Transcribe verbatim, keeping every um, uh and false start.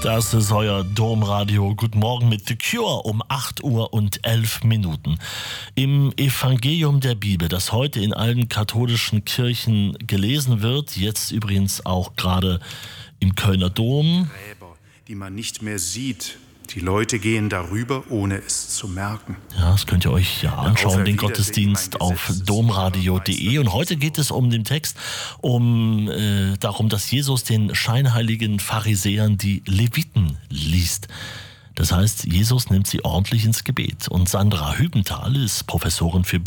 Das ist euer Domradio. Guten Morgen mit The Cure um acht Uhr und elf Minuten. Im Evangelium der Bibel, das heute in allen katholischen Kirchen gelesen wird, jetzt übrigens auch gerade im Kölner Dom. Gräber, die man nicht mehr sieht. Die Leute gehen darüber, ohne es zu merken. Ja, das könnt ihr euch ja anschauen, den Gottesdienst auf domradio punkt de. Und heute geht es um den Text, um äh, darum, dass Jesus den scheinheiligen Pharisäern die Leviten liest. Das heißt, Jesus nimmt sie ordentlich ins Gebet. Und Sandra Hübenthal ist Professorin für